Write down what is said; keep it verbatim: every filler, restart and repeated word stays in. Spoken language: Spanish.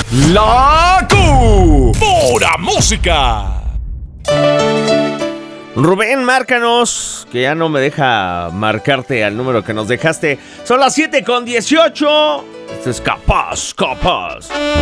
La Q. Pura música. Rubén, márcanos, que ya no me deja marcarte al número que nos dejaste. Son las siete con dieciocho. Esto es Capaz, Capaz.